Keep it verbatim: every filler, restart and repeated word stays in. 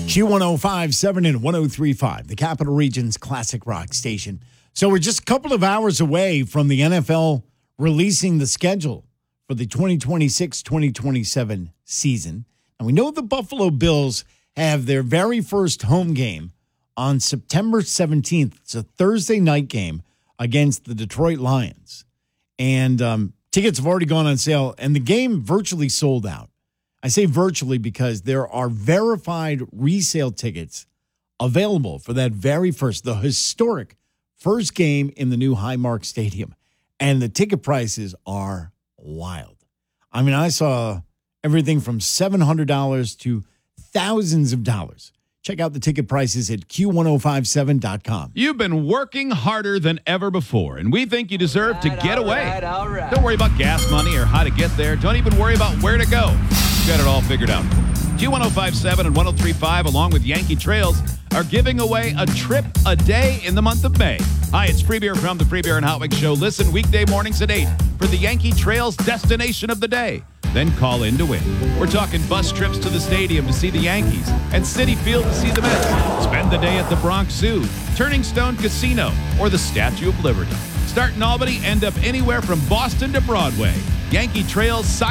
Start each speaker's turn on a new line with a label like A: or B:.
A: Q one oh five point seven and one oh three point five, the Capital Region's classic rock station. So we're just a couple of hours away from the N F L releasing the schedule for the twenty twenty-six twenty twenty-seven season. And we know the Buffalo Bills have their very first home game on September seventeenth. It's a Thursday night game against the Detroit Lions. And um, tickets have already gone on sale, and the game virtually sold out. I say virtually because there are verified resale tickets available for that very first, the historic first game in the new Highmark Stadium. And the ticket prices are wild. I mean, I saw everything from seven hundred dollars to thousands of dollars. Check out the ticket prices at Q ten fifty-seven dot com.
B: You've been working harder than ever before, and we think you deserve
C: All
B: to
C: right,
B: get
C: all
B: away.
C: right, all right.
B: Don't worry about gas money or how to get there. Don't even worry about where to go. We've got it all figured out. Q ten fifty-seven and one oh three point five, along with Yankee Trails, are giving away a trip a day in the month of May. Hi, it's Free Beer from the Free Beer and Hot Wings Show. Listen weekday mornings at eight for the Yankee Trails destination of the day. Then call in to win. We're talking bus trips to the stadium to see the Yankees and Citi Field to see the Mets. Spend the day at the Bronx Zoo, Turning Stone Casino, or the Statue of Liberty. Start in Albany, end up anywhere from Boston to Broadway. Yankee Trails